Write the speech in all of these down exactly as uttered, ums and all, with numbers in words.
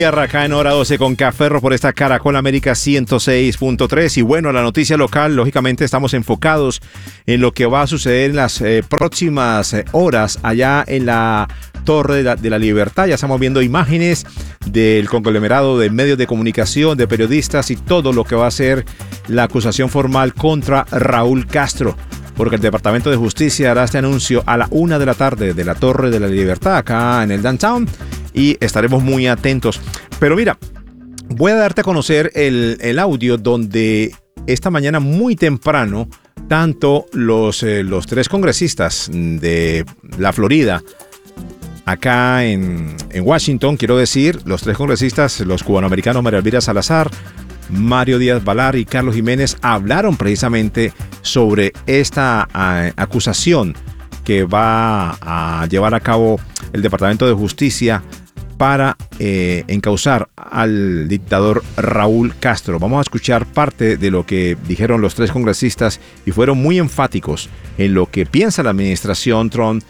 Acá en Hora doce con Café por esta Caracol América ciento seis punto tres. Y bueno, la noticia local, lógicamente estamos enfocados en lo que va a suceder en las eh, próximas eh, horas allá en la Torre de la, de la Libertad. Ya estamos viendo imágenes del conglomerado de medios de comunicación, de periodistas y todo lo que va a ser la acusación formal contra Raúl Castro. Porque el Departamento de Justicia hará este anuncio a la una de la tarde de la Torre de la Libertad acá en el downtown. Y estaremos muy atentos. Pero mira, voy a darte a conocer el, el audio donde esta mañana muy temprano, tanto los, eh, los tres congresistas de la Florida, acá en, en Washington, quiero decir, los tres congresistas, los cubanoamericanos María Elvira Salazar, Mario Díaz-Balart y Carlos Jiménez, hablaron precisamente sobre esta uh, acusación que va a llevar a cabo el Departamento de Justicia para eh, encausar al dictador Raúl Castro. Vamos a escuchar parte de lo que dijeron los tres congresistas y fueron muy enfáticos en lo que piensa la administración Trump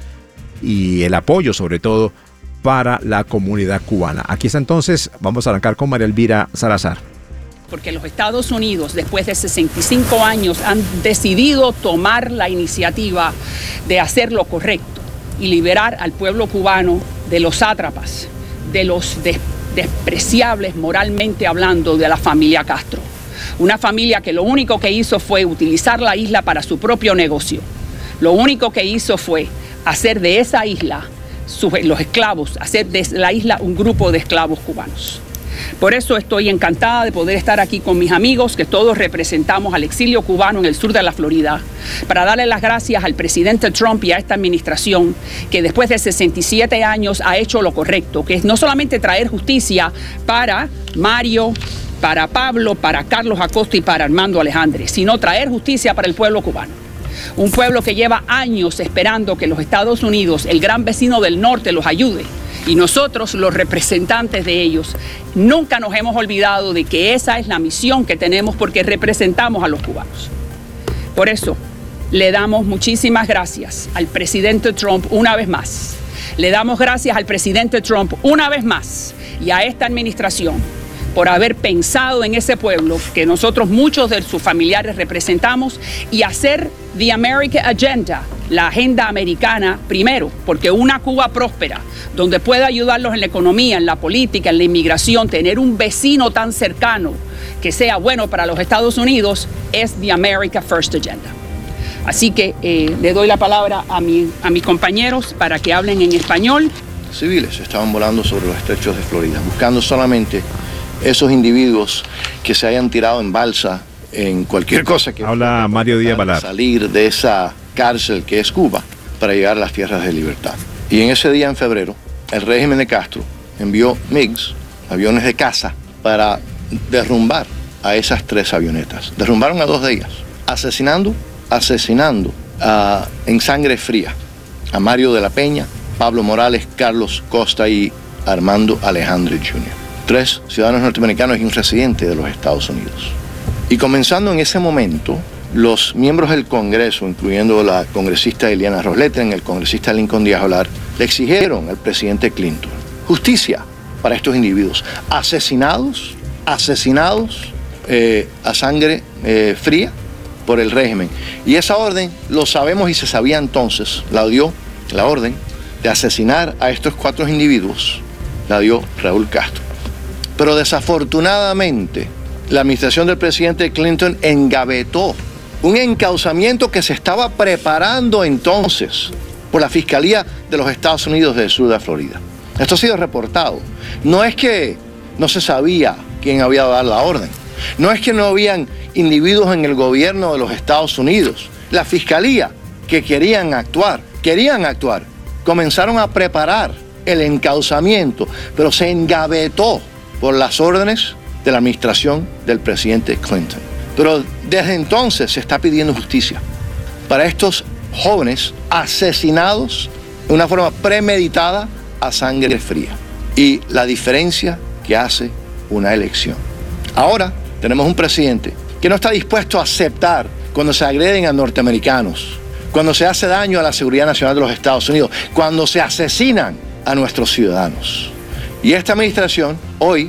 y el apoyo sobre todo para la comunidad cubana. Aquí está entonces, vamos a arrancar con María Elvira Salazar. Porque los Estados Unidos, después de sesenta y cinco años, han decidido tomar la iniciativa de hacer lo correcto y liberar al pueblo cubano de los sátrapas, de los des- despreciables moralmente hablando de la familia Castro. Una familia que lo único que hizo fue utilizar la isla para su propio negocio. Lo único que hizo fue hacer de esa isla, su- los esclavos, hacer de la isla un grupo de esclavos cubanos. Por eso estoy encantada de poder estar aquí con mis amigos, que todos representamos al exilio cubano en el sur de la Florida, para darle las gracias al presidente Trump y a esta administración, que después de sesenta y siete años ha hecho lo correcto, que es no solamente traer justicia para Mario, para Pablo, para Carlos Acosta y para Armando Alejandre, sino traer justicia para el pueblo cubano. Un pueblo que lleva años esperando que los Estados Unidos, el gran vecino del norte, los ayude. Y nosotros, los representantes de ellos, nunca nos hemos olvidado de que esa es la misión que tenemos porque representamos a los cubanos. Por eso, le damos muchísimas gracias al presidente Trump una vez más. Le damos gracias al presidente Trump una vez más y a esta administración por haber pensado en ese pueblo que nosotros muchos de sus familiares representamos y hacer The America Agenda, la agenda americana primero, porque una Cuba próspera, donde pueda ayudarlos en la economía, en la política, en la inmigración, tener un vecino tan cercano que sea bueno para los Estados Unidos, es The America First Agenda. Así que eh, le doy la palabra a, mi, a mis compañeros para que hablen en español. Civiles estaban volando sobre los estrechos de Florida, buscando solamente esos individuos que se hayan tirado en balsa en cualquier cosa que habla Mario Díaz-Balart, salir de esa cárcel que es Cuba para llegar a las tierras de libertad. Y en ese día, en febrero, el régimen de Castro envió MiGs, aviones de caza, para derrumbar a esas tres avionetas. Derrumbaron a dos de ellas, asesinando, asesinando uh, en sangre fría a Mario de la Peña, Pablo Morales, Carlos Costa y Armando Alejandre junior Tres ciudadanos norteamericanos y un residente de los Estados Unidos. Y comenzando en ese momento, los miembros del Congreso, incluyendo la congresista Eliana Rosleten, el congresista Lincoln Díaz-Balart, le exigieron al presidente Clinton justicia para estos individuos asesinados, asesinados eh, a sangre eh, fría por el régimen. Y esa orden, lo sabemos y se sabía entonces, la dio, la orden de asesinar a estos cuatro individuos, la dio Raúl Castro. Pero desafortunadamente, la administración del presidente Clinton engavetó un encauzamiento que se estaba preparando entonces por la Fiscalía de los Estados Unidos del sur de Florida. Esto ha sido reportado. No es que no se sabía quién había dado la orden. No es que no habían individuos en el gobierno de los Estados Unidos. La Fiscalía que querían actuar, querían actuar, comenzaron a preparar el encauzamiento, pero se engavetó por las órdenes de la administración del presidente Clinton. Pero desde entonces se está pidiendo justicia para estos jóvenes asesinados de una forma premeditada a sangre fría. Y la diferencia que hace una elección. Ahora tenemos un presidente que no está dispuesto a aceptar cuando se agreden a norteamericanos, cuando se hace daño a la seguridad nacional de los Estados Unidos, cuando se asesinan a nuestros ciudadanos. Y esta administración hoy